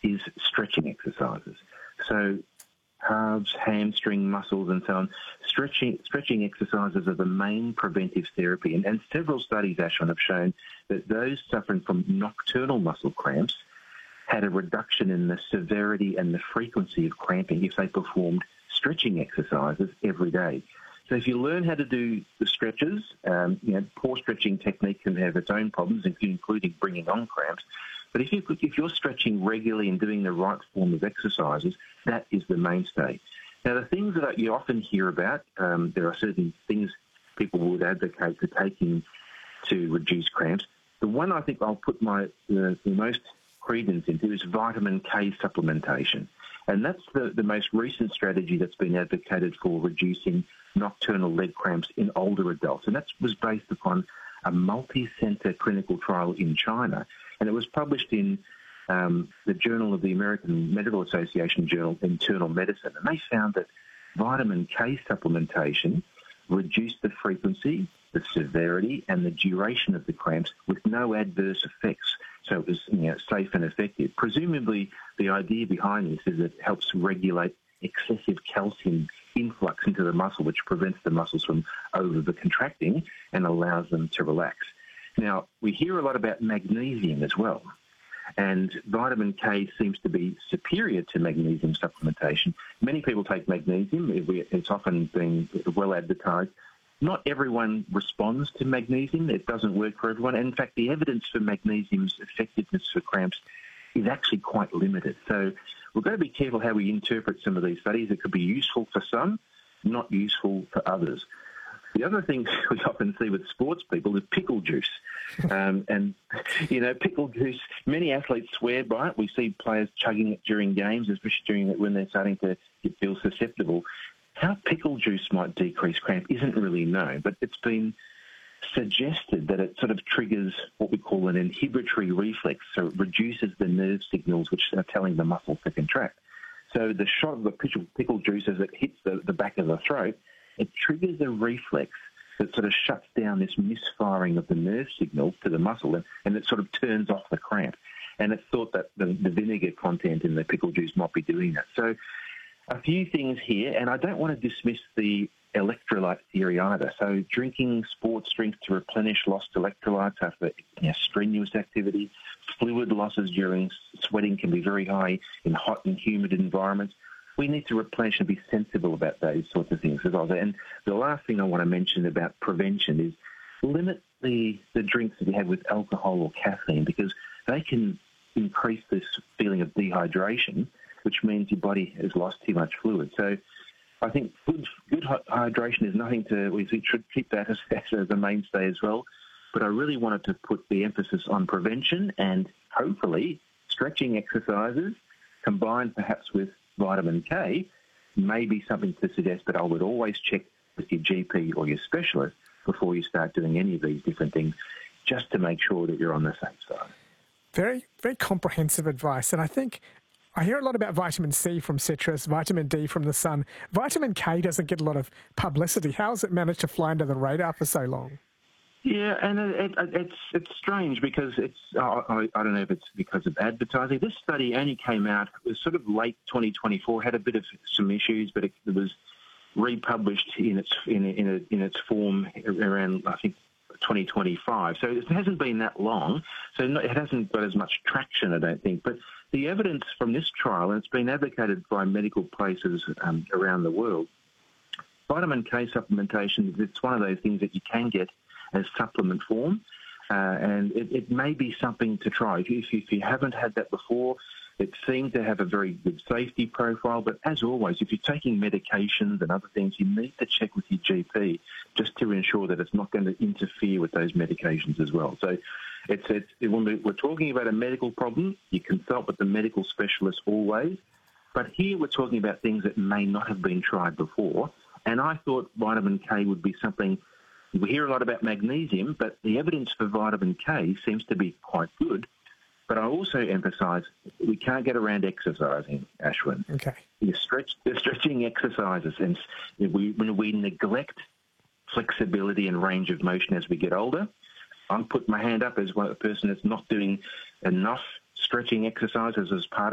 is stretching exercises. So calves, hamstring muscles and so on. Stretching exercises are the main preventive therapy. And several studies, Ashwin, have shown that those suffering from nocturnal muscle cramps had a reduction in the severity and the frequency of cramping if they performed stretching exercises every day. So if you learn how to do the stretches, poor stretching technique can have its own problems, including bringing on cramps. But if you're stretching regularly and doing the right form of exercises, that is the mainstay. Now, the things that you often hear about, there are certain things people would advocate for taking to reduce cramps. The one I think I'll put the most credence into is vitamin K supplementation. And that's the most recent strategy that's been advocated for reducing nocturnal leg cramps in older adults. And that was based upon a multi-center clinical trial in China. And it was published in the Journal of the American Medical Association journal, Internal Medicine. And they found that vitamin K supplementation reduced the frequency, the severity, and the duration of the cramps with no adverse effects. So it was safe and effective. Presumably, the idea behind this is it helps regulate excessive calcium influx into the muscle, which prevents the muscles from over-contracting and allows them to relax. Now, we hear a lot about magnesium as well, and vitamin K seems to be superior to magnesium supplementation. Many people take magnesium. It's often been well advertised. Not everyone responds to magnesium. It doesn't work for everyone. And in fact, the evidence for magnesium's effectiveness for cramps is actually quite limited. So we've got to be careful how we interpret some of these studies. It could be useful for some, not useful for others. The other thing we often see with sports people is pickle juice. Pickle juice, many athletes swear by it. We see players chugging it during games, especially when they're starting to feel susceptible. How pickle juice might decrease cramp isn't really known, but it's been suggested that it sort of triggers what we call an inhibitory reflex, so it reduces the nerve signals which are telling the muscle to contract. So the shot of the pickle juice as it hits the back of the throat, it triggers a reflex that sort of shuts down this misfiring of the nerve signals to the muscle, and it sort of turns off the cramp. And it's thought that the vinegar content in the pickle juice might be doing that. So a few things here, and I don't want to dismiss the electrolyte theory either. So drinking sports drinks to replenish lost electrolytes after strenuous activity, fluid losses during sweating can be very high in hot and humid environments. We need to replenish and be sensible about those sorts of things as well. And the last thing I want to mention about prevention is limit the drinks that you have with alcohol or caffeine, because they can increase this feeling of dehydration, which means your body has lost too much fluid. So I think good hydration is nothing we should keep that as a mainstay as well. But I really wanted to put the emphasis on prevention and hopefully stretching exercises combined perhaps with vitamin K may be something to suggest, but I would always check with your GP or your specialist before you start doing any of these different things, just to make sure that you're on the safe side. Very, very comprehensive advice. And I think I hear a lot about vitamin C from citrus, vitamin D from the sun. Vitamin K doesn't get a lot of publicity. How has it managed to fly under the radar for so long? Yeah, and it's strange because I don't know if it's because of advertising. This study only came out, it was sort of late 2024, had a bit of some issues, but it was republished in its form around, I think, 2025. So it hasn't been that long, so it hasn't got as much traction, I don't think. But the evidence from this trial, and it's been advocated by medical places around the world, vitamin K supplementation, it's one of those things that you can get as supplement form, and it may be something to try. If you haven't had that before, it seems to have a very good safety profile, but as always, if you're taking medications and other things, you need to check with your GP just to ensure that it's not going to interfere with those medications as well. So when we're talking about a medical problem, you consult with the medical specialist always, but here we're talking about things that may not have been tried before, and I thought vitamin K would be something. We hear a lot about magnesium, but the evidence for vitamin K seems to be quite good. But I also emphasise we can't get around exercising, Ashwin. Okay. The stretching exercises, and when we neglect flexibility and range of motion as we get older, I'm putting my hand up as a person that's not doing enough stretching exercises as part